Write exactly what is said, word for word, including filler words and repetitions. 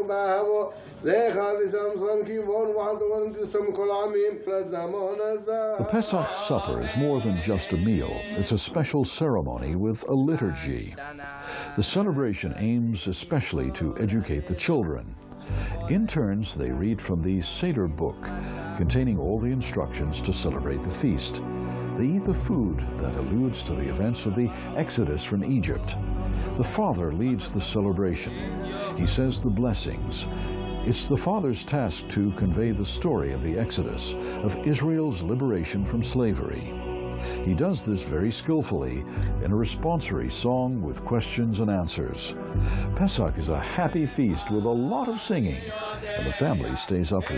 The Pesach supper is more than just a meal. It's a special ceremony with a liturgy. The celebration aims especially to educate the children. In turns, they read from the Seder book, containing all the instructions to celebrate the feast. They eat the food that alludes to the events of the Exodus from Egypt. The father leads the celebration. He says the blessings. It's the father's task to convey the story of the Exodus, of Israel's liberation from slavery. He does this very skillfully in a responsory song with questions and answers. Pesach is a happy feast with a lot of singing, and the family stays up